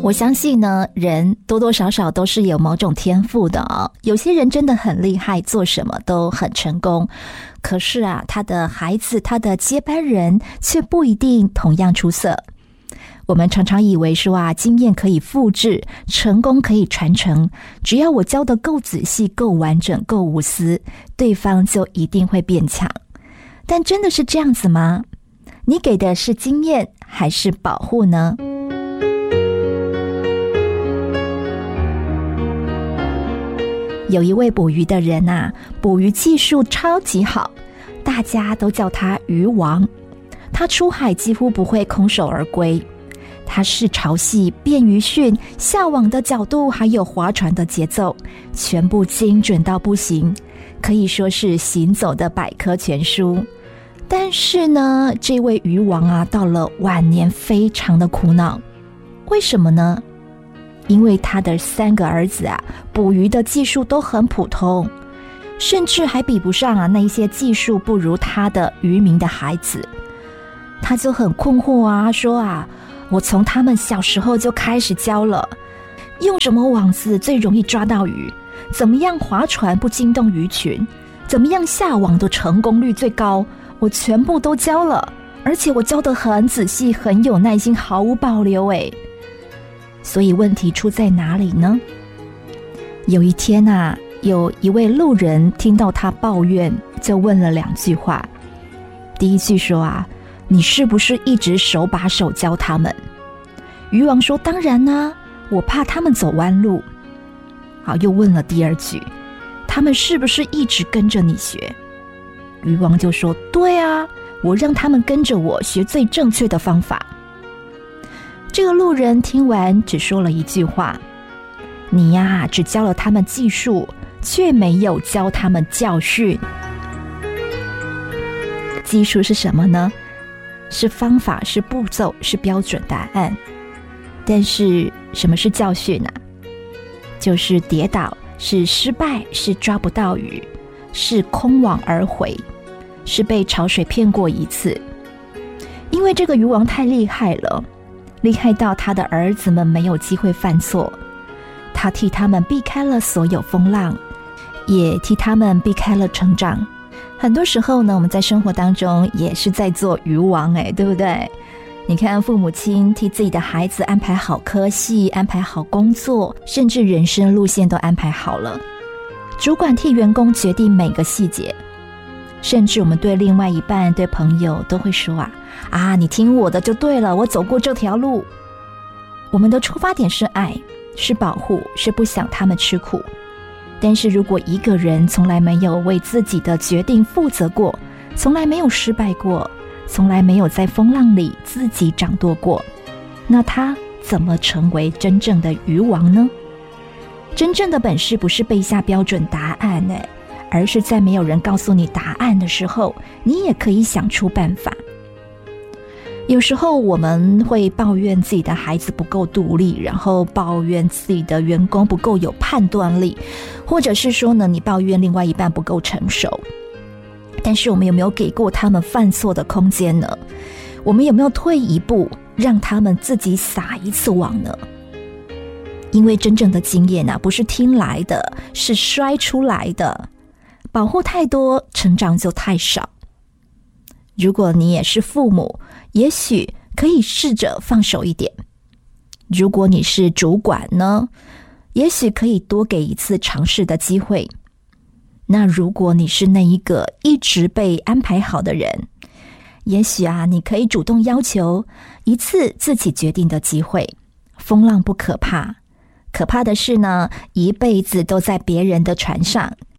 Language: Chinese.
我相信呢，人多多少少都是有某种天赋的哦。有些人真的很厉害，做什么都很成功。可是啊，他的孩子，他的接班人却不一定同样出色。我们常常以为说啊，经验可以复制，成功可以传承，只要我教得够仔细、够完整、够无私，对方就一定会变强。但真的是这样子吗？你给的是经验还是保护呢？有一位捕鱼的人啊，捕鱼技术超级好，大家都叫他鱼王。他出海几乎不会空手而归，他是潮汐、辨鱼讯、下网的角度，还有划船的节奏，全部精准到不行，可以说是行走的百科全书。但是呢，这位鱼王啊，到了晚年非常的苦恼。为什么呢？因为他的3个儿子啊，捕鱼的技术都很普通，甚至还比不上啊那些技术不如他的渔民的孩子。他就很困惑啊，说啊，我从他们小时候就开始教了，用什么网子最容易抓到鱼，怎么样划船不惊动鱼群，怎么样下网的成功率最高，我全部都教了，而且我教得很仔细，很有耐心，毫无保留诶。所以问题出在哪里呢？有一天啊，有一位路人听到他抱怨，就问了2句话。第一句说啊，你是不是一直手把手教他们？渔王说，当然啊，我怕他们走弯路。好，又问了第2句，他们是不是一直跟着你学？渔王就说，对啊，我让他们跟着我学最正确的方法。这个路人听完只说了1句话，你呀，只教了他们技术，却没有教他们教训。技术是什么呢？是方法，是步骤，是标准答案。但是什么是教训啊？就是跌倒，是失败，是抓不到鱼，是空网而回，是被潮水骗过1次。因为这个渔王太厉害了，厉害到他的儿子们没有机会犯错，他替他们避开了所有风浪，也替他们避开了成长。很多时候呢，我们在生活当中也是在做渔王，对不对？你看父母亲替自己的孩子安排好科系，安排好工作，甚至人生路线都安排好了。主管替员工决定每个细节，甚至我们对另外一半、对朋友都会说啊，你听我的就对了，我走过这条路。我们的出发点是爱，是保护，是不想他们吃苦。但是如果一个人从来没有为自己的决定负责过，从来没有失败过，从来没有在风浪里自己掌舵过，那他怎么成为真正的渔王呢？真正的本事不是背下标准答案，而是在没有人告诉你答案的时候，你也可以想出办法。有时候我们会抱怨自己的孩子不够独立，然后抱怨自己的员工不够有判断力，或者是说呢，你抱怨另外一半不够成熟。但是我们有没有给过他们犯错的空间呢？我们有没有退一步，让他们自己撒一次网呢？因为真正的经验不是听来的，是摔出来的。保护太多，成长就太少。如果你也是父母，也许可以试着放手一点。如果你是主管呢，也许可以多给一次尝试的机会。那如果你是那一个一直被安排好的人，也许你可以主动要求一次自己决定的机会。风浪不可怕，可怕的是呢，一辈子都在别人的船上，